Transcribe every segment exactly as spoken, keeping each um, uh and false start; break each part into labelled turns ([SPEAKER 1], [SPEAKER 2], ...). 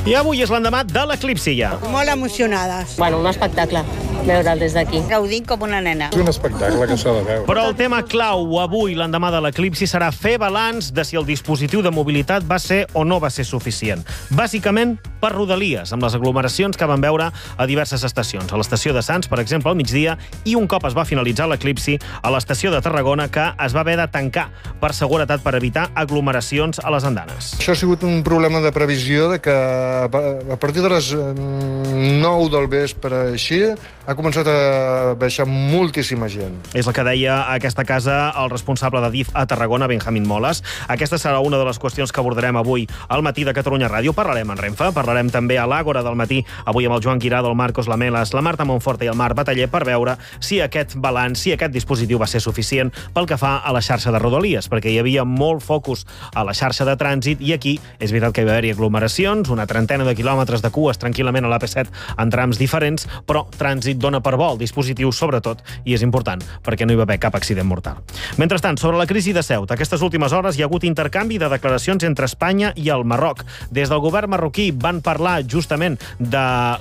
[SPEAKER 1] I avui és l'endemà de l'eclipsi ja.
[SPEAKER 2] Molt emocionades.
[SPEAKER 3] Bueno, un espectacle, veure'l des d'aquí.
[SPEAKER 2] Gaudint com una nena.
[SPEAKER 4] És un espectacle que s'ha de veure.
[SPEAKER 1] Però el tema clau avui, l'endemà de l'eclipsi, serà fer balanç de si el dispositiu de mobilitat va ser o no va ser suficient. Bàsicament, per Rodalies, amb les aglomeracions que van veure a diverses estacions. A l'estació de Sants, per exemple, al migdia, i un cop es va finalitzar l'eclipsi, a l'estació de Tarragona, que es va haver de tancar per seguretat per evitar aglomeracions a les andanes.
[SPEAKER 4] Això ha sigut un problema de previsió de que a partir de les nou del vespre així ha començat a baixar moltíssima gent.
[SPEAKER 1] És el que deia a aquesta casa el responsable de D I F a Tarragona, Benjamín Moles. Aquesta serà una de les qüestions que abordarem avui al matí de Catalunya Ràdio. Parlarem en Renfe, parlarem també a l'Àgora del matí, avui amb el Joan Guirado, el Marcos Lamelas, la Marta Monforte i el Marc Bataller, per veure si aquest balanç, si aquest dispositiu va ser suficient pel que fa a la xarxa de Rodalies, perquè hi havia molt focus a la xarxa de trànsit i aquí és veritat que hi va haver-hi aglomeracions, una trentena de quilòmetres de cues tranquil·lament a l'A P set en trams diferents, però trànsit dona per bo el dispositiu, sobretot, i és important perquè no hi va haver cap accident mortal. Mentrestant, sobre la crisi de Ceuta, aquestes últimes hores hi ha hagut intercanvi de declaracions entre Espanya i el Marroc. Des del govern marroquí van parlar justament de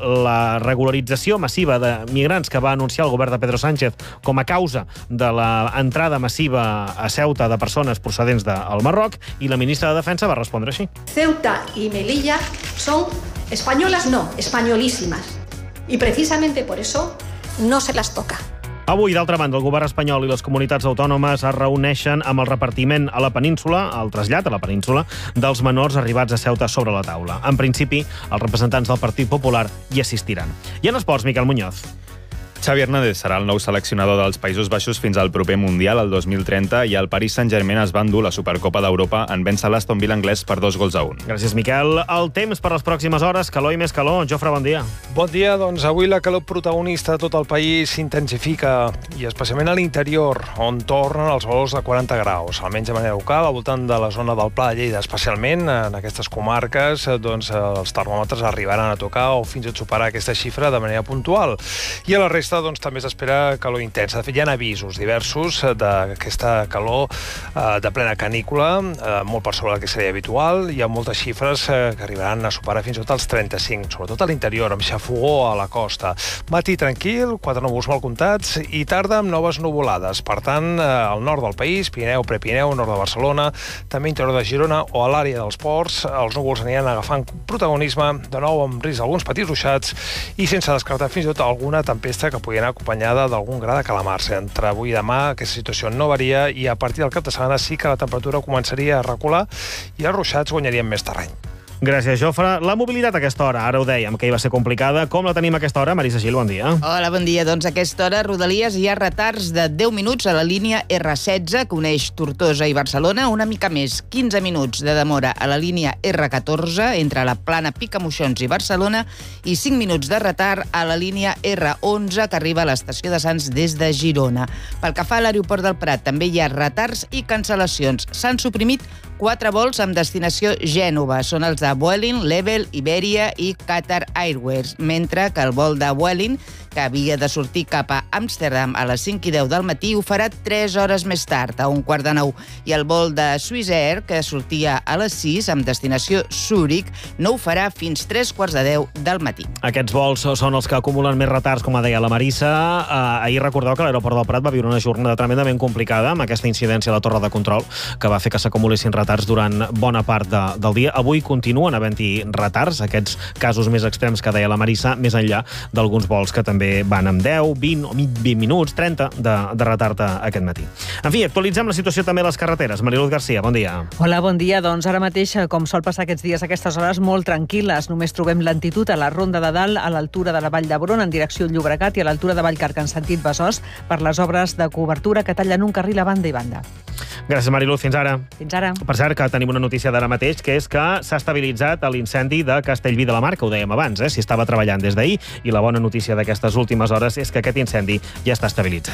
[SPEAKER 1] la regularització massiva de migrants que va anunciar el govern de Pedro Sánchez com a causa de l'entrada massiva a Ceuta de persones procedents del Marroc, i la ministra de Defensa va respondre així.
[SPEAKER 5] Ceuta y Melilla son españolas, no, españolísimas. Y precisamente por eso no se las toca.
[SPEAKER 1] Avui, d'altra banda, el govern espanyol i les comunitats autònomes es reuneixen amb el repartiment a la península, el trasllat a la península, dels menors arribats a Ceuta sobre la taula. En principi, els representants del Partit Popular hi assistiran. I en esports, Miquel Muñoz.
[SPEAKER 6] Xavi Hernández serà el nou seleccionador dels Països Baixos fins al proper Mundial, el dos mil trenta, i el Paris Saint-Germain es va endur la Supercopa d'Europa en vèncer l'Aston Villa anglès per dos gols a un.
[SPEAKER 1] Gràcies, Miquel. El temps per les pròximes hores, calor i més calor. Jofre, bon dia.
[SPEAKER 7] Bon dia, doncs avui la calor protagonista de tot el país s'intensifica, i especialment a l'interior, on tornen els valors de quaranta graus, almenys de manera local, al voltant de la zona del Pla de Lleida, especialment en aquestes comarques, doncs els termòmetres arribaran a tocar o fins a superar aquesta xifra de manera puntual. I a la resta doncs, també s'espera calor intensa. De fet, hi ha avisos diversos d'aquesta calor eh, de plena canícula, eh, molt per sobre del que seria habitual. Hi ha moltes xifres eh, que arribaran a superar fins i tot els trenta-cinc, sobretot a l'interior, amb xafogó a la costa. Matí tranquil, quatre núvols molt comptats, i tarda amb noves nuvolades. Per tant, eh, al nord del país, Pirineu, Prepirineu, nord de Barcelona, també interior de Girona o a l'àrea dels ports, els núvols aniran agafant protagonisme, de nou amb risc d'alguns petits ruixats i sense descartar fins i tot alguna tempesta que pugui anar acompanyada d'algun gra de calamarsa. Entre avui i demà aquesta situació no varia, i a partir del cap de setmana sí que la temperatura començaria a recular i els ruixats guanyarien més terreny.
[SPEAKER 1] Gràcies, Jofre. La mobilitat a aquesta hora, ara ho dèiem, que hi va ser complicada. Com la tenim a aquesta hora? Marisa Gil, bon dia.
[SPEAKER 8] Hola, bon dia. Doncs a aquesta hora, Rodalies, hi ha retards de deu minuts a la línia erre setze, que uneix Tortosa i Barcelona, una mica més, quinze minuts de demora a la línia erre catorze, entre la Plana Picamoixons i Barcelona, i cinc minuts de retard a la línia erre onze, que arriba a l'estació de Sants des de Girona. Pel que fa a l'aeroport del Prat, també hi ha retards i cancel·lacions. S'han suprimit quatre vols amb destinació Gènova. Són els de Vueling, Level, Iberia i Qatar Airways, mentre que el vol de Vueling, que havia de sortir cap a Amsterdam a les cinc i deu del matí, ho farà tres hores més tard, a un quart de nou. I el vol de Swissair, que sortia a les sis amb destinació Zurich, no ho farà fins tres quarts de deu del matí.
[SPEAKER 1] Aquests vols són els que acumulen més retards, com deia la Marisa. Eh, ahir recordeu que l'aeroport del Prat va viure una jornada tremendament complicada amb aquesta incidència a la torre de control, que va fer que s'acumulessin retards durant bona part de, del dia. Avui continuen havent-hi retards, aquests casos més extrems que deia la Marisa, més enllà d'alguns vols que també van amb deu, vint o vint minuts, trenta de, de retard aquest matí. En fi, actualitzem la situació també a les carreteres. Mariluz Garcia, bon dia.
[SPEAKER 9] Hola, bon dia. Doncs ara mateix, com sol passar aquests dies, aquestes hores molt tranquil·les. Només trobem lentitud a la Ronda de Dalt, a l'altura de la Vall d'Hebron, en direcció Llobregat, i a l'altura de Vallcarca, en sentit Besòs, per les obres de cobertura que tallen un carril a banda i banda.
[SPEAKER 1] Gràcies, Mariluz. Fins ara.
[SPEAKER 9] Fins ara.
[SPEAKER 1] Per cert, que tenim una notícia d'ara mateix, que és que s'ha estabilitzat l'incendi de Castellví de la Marca, ho dèiem abans, eh? S'hi estava treballant des d'ahir, i la bona notícia d'aquestes últimes hores és que aquest incendi ja està estabilitzat.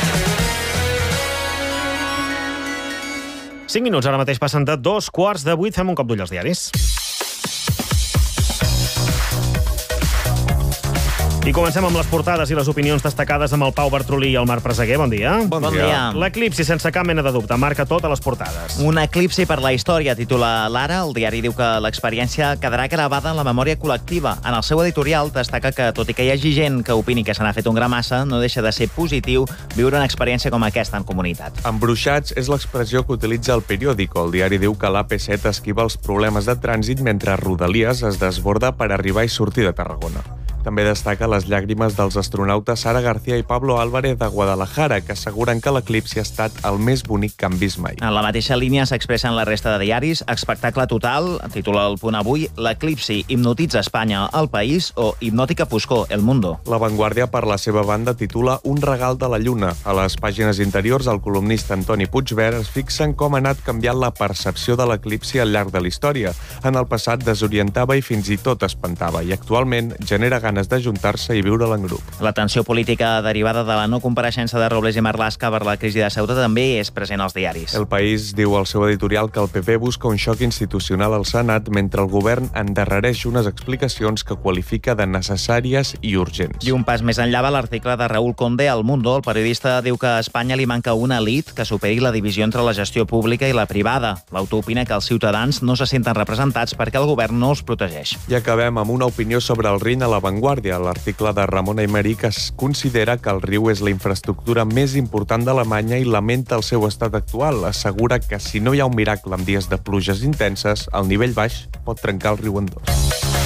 [SPEAKER 1] Cinc minuts ara mateix passen de dos quarts de vuit. Fem un cop d'ull als diaris. I comencem amb les portades i les opinions destacades amb el Pau Bartrolí i el Marc Preseguer. Bon dia.
[SPEAKER 10] Bon, bon dia. dia.
[SPEAKER 1] L'eclipsi, sense cap mena de dubte, marca tot a les portades.
[SPEAKER 10] Un eclipsi per la història, titula l'Ara. El diari diu que l'experiència quedarà gravada en la memòria col·lectiva. En el seu editorial destaca que, tot i que hi hagi gent que opini que se n'ha fet un gra massa, no deixa de ser positiu viure una experiència com aquesta en comunitat.
[SPEAKER 11] Embruixats és l'expressió que utilitza el periòdico. El diari diu que l'A P set esquiva els problemes de trànsit mentre Rodalies es desborda per arribar i sortir de Tarragona. També destaca les llàgrimes dels astronautes Sara García i Pablo Álvarez de Guadalajara, que asseguren que l'eclipsi ha estat el més bonic que han vist mai.
[SPEAKER 10] En la mateixa línia s'expressen la resta de diaris. Espectacle total, titula El Punt Avui, l'eclipsi hipnotitza Espanya, el país, o hipnòtica foscor, el mundo.
[SPEAKER 11] La Vanguardia, per la seva banda, titula Un regal de la lluna. A les pàgines interiors, el columnista Antoni Puigvert es fixa en com ha anat canviant la percepció de l'eclipsi al llarg de la història. En el passat desorientava i fins i tot espantava, i actualment genera ganes d'ajuntar-se i viure-la en grup.
[SPEAKER 10] La tensió política derivada de la no compareixença de Robles i Marlaska per la crisi de Ceuta també és present als diaris.
[SPEAKER 11] El País diu al seu editorial que el P P busca un xoc institucional al Senat mentre el govern endarrereix unes explicacions que qualifica de necessàries i urgents.
[SPEAKER 10] I un pas més enllà va l'article de Raúl Conde al Mundo. El periodista diu que a Espanya li manca una elit que superi la divisió entre la gestió pública i la privada. L'autor opina que els ciutadans no se senten representats perquè el govern no els protegeix.
[SPEAKER 11] I acabem amb una opinió sobre el Rin a la Vanguardia. L'article de Ramon Aymerí, que es considera que el riu és la infraestructura més important d'Alemanya i lamenta el seu estat actual. Assegura que si no hi ha un miracle en dies de pluges intenses, el nivell baix pot trencar el riu en dos.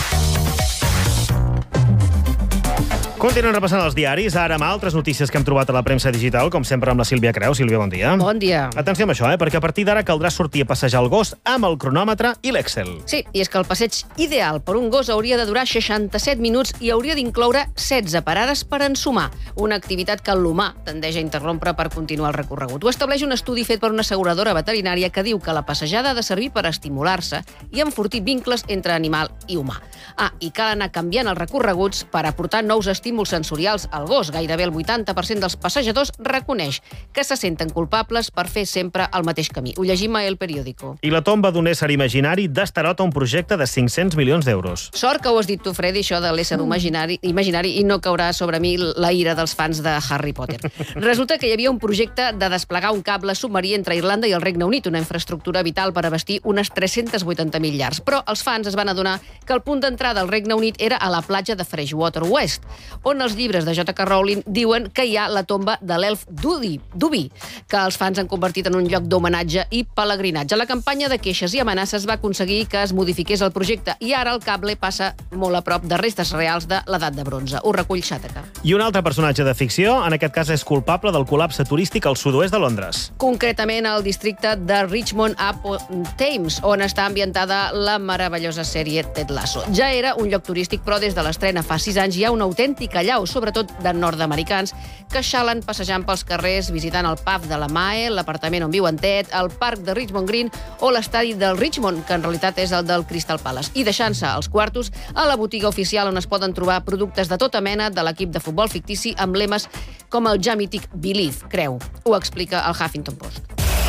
[SPEAKER 1] Continuem repassant els diaris, ara amb altres notícies que hem trobat a la premsa digital, com sempre amb la Sílvia Creu. Sílvia, bon dia.
[SPEAKER 12] Bon dia.
[SPEAKER 1] Atenció amb això, eh? perquè a partir d'ara caldrà sortir a passejar el gos amb el cronòmetre i l'Excel.
[SPEAKER 12] Sí, i és que el passeig ideal per un gos hauria de durar seixanta-set minuts i hauria d'incloure setze parades per ensumar, una activitat que l'humà tendeix a interrompre per continuar el recorregut. Ho estableix un estudi fet per una asseguradora veterinària que diu que la passejada ha de servir per estimular-se i enfortir vincles entre animal i humà. Ah, i cal anar canviant els recorreguts per aportar nous estímuls estímuls sensorials al gos. Gairebé el vuitanta per cent dels passejadors reconeix que se senten culpables per fer sempre el mateix camí. Ho llegim a El Periódico.
[SPEAKER 1] I la tomba d'un ésser imaginari destarota un projecte de cinc-cents milions d'euros.
[SPEAKER 12] Sort que ho has dit tu, Freddy, això de l'ésser imaginari, imaginari i no caurà sobre mi la ira dels fans de Harry Potter. Resulta que hi havia un projecte de desplegar un cable submarí entre Irlanda i el Regne Unit, una infraestructura vital per abastir unes tres-centes vuitanta mil llars. Però els fans es van adonar que el punt d'entrada al Regne Unit era a la platja de Freshwater West, on els llibres de J K Rowling diuen que hi ha la tomba de l'elf Dubi, Dubi, que els fans han convertit en un lloc d'homenatge i pelegrinatge. La campanya de queixes i amenaces va aconseguir que es modifiqués el projecte i ara el cable passa molt a prop de restes reals de l'edat de bronze. Ho recull Xàteca.
[SPEAKER 1] I un altre personatge de ficció, en aquest cas és culpable del col·lapse turístic al sud-oest de Londres.
[SPEAKER 12] Concretament al districte de Richmond upon Thames, on està ambientada la meravellosa sèrie Ted Lasso. Ja era un lloc turístic, però des de l'estrena fa sis anys hi ha una autèntica llau, sobretot de nord-americans, que xalen passejant pels carrers, visitant el pub de la Mae, l'apartament on viu en Ted, el parc de Richmond Green o l'estadi del Richmond, que en realitat és el del Crystal Palace, i deixant-se els quartos a la botiga oficial on es poden trobar productes de tota mena de l'equip de futbol fictici amb lemes com el ja mític Believe, creu. Ho explica el Huffington Post.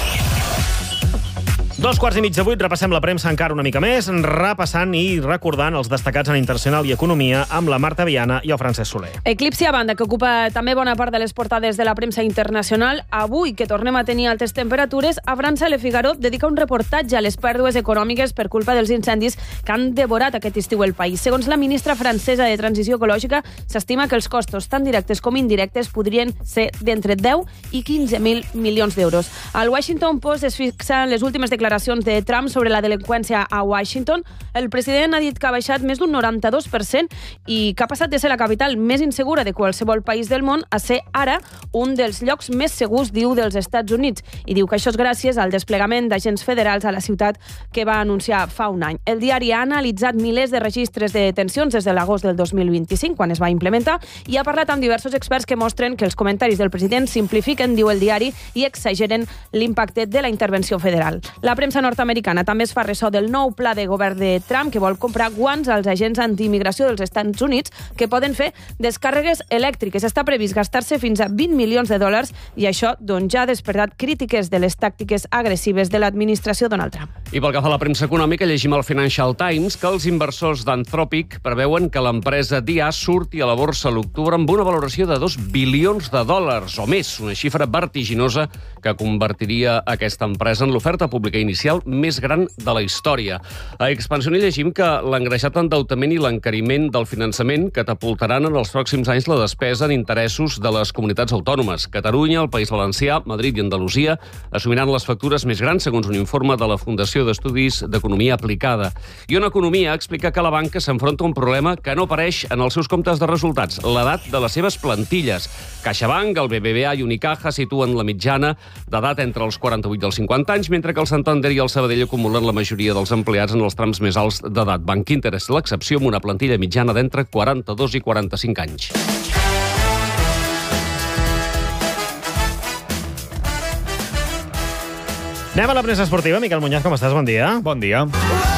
[SPEAKER 1] Dos quarts i mig de vuit, repassem la premsa encara una mica més, repassant i recordant els destacats en Internacional i Economia amb la Marta Viana i el Francesc Soler.
[SPEAKER 13] Eclipsi a banda, que ocupa també bona part de les portades de la premsa internacional. Avui, que tornem a tenir altes temperatures, a França, Le Figaro dedica un reportatge a les pèrdues econòmiques per culpa dels incendis que han devorat aquest estiu el país. Segons la ministra francesa de Transició Ecològica, s'estima que els costos tant directes com indirectes podrien ser d'entre deu i quinze mil milions d'euros. Al Washington Post es fixen les últimes declaracions de Trump sobre la delinqüència a Washington. El president ha dit que ha baixat més d'un noranta-dos per cent i que ha passat de ser la capital més insegura de qualsevol país del món a ser ara un dels llocs més segurs, diu, dels Estats Units. I diu que això és gràcies al desplegament d'agents federals a la ciutat que va anunciar fa un any. El diari ha analitzat milers de registres de detencions des de l'agost del dos mil vint-i-cinc, quan es va implementar, i ha parlat amb diversos experts que mostren que els comentaris del president simplifiquen, diu el diari, i exageren l'impacte de la intervenció federal. La premsa nord-americana també es fa ressò del nou pla de govern de Trump, que vol comprar guants als agents antiimmigració dels Estats Units que poden fer descàrregues elèctriques. Està previst gastar-se fins a vint milions de dòlars i això doncs, ja ha despertat crítiques de les tàctiques agressives de l'administració Donald Trump.
[SPEAKER 14] I pel que fa a la premsa econòmica, llegim al Financial Times que els inversors d'Anthropic preveuen que l'empresa D I A surti a la borsa a l'octubre amb una valoració de dos bilions de dòlars o més, una xifra vertiginosa que convertiria aquesta empresa en l'oferta pública inicial més gran de la història. A Expansión hi llegim que l'engreixat endeutament i l'encariment del finançament catapultaran en els pròxims anys la despesa en interessos de les comunitats autònomes. Catalunya, el País Valencià, Madrid i Andalusia assumiran les factures més grans, segons un informe de la Fundació d'Estudis d'Economia Aplicada. I una economia explica que la banca s'enfronta a un problema que no apareix en els seus comptes de resultats, l'edat de les seves plantilles. CaixaBank, el B B V A i Unicaja situen la mitjana d'edat entre els quaranta-vuit i els cinquanta anys, mentre que el Santander i el Sabadell acumulen la majoria dels empleats en els trams més alts d'edat. Banc Inter és l'excepció, amb una plantilla mitjana d'entre quaranta-dos i quaranta-cinc anys.
[SPEAKER 1] Anem a la premsa esportiva. Miquel Muñoz, com estàs? Bon dia.
[SPEAKER 6] Bon dia.